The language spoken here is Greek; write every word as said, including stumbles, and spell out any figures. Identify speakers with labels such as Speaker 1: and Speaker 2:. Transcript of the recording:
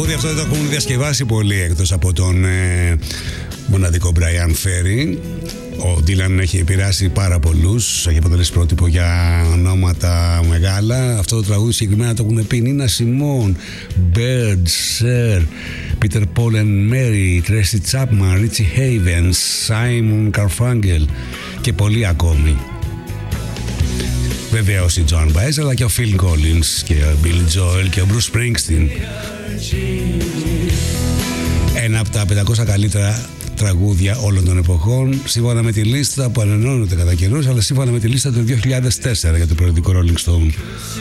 Speaker 1: τραγούδι αυτό δεν το έχουν διασκευάσει πολύ εκτός από τον ε, μοναδικό Brian Ferry. Ο Dylan έχει επηρεάσει πάρα πολλούς, έχει αποτελέσει πρότυπο για ονόματα μεγάλα. Αυτό το τραγούδι συγκεκριμένα το έχουν πει Nina Simone, Bird, Sir, Peter Paul and Mary, Tracy Chapman, Richie Havens, Simon Garfunkel και πολλοί ακόμη. Βεβαίως η Joan Baez, αλλά και ο Phil Collins και ο Billy Joel και ο Bruce Springsteen. Ένα από τα πεντακόσια καλύτερα τραγούδια όλων των εποχών, σύμφωνα με τη λίστα που ανανεώνεται κατά καιρούς, αλλά σύμφωνα με τη λίστα του δύο χιλιάδες τέσσερα για το περιοδικό Rolling Stone.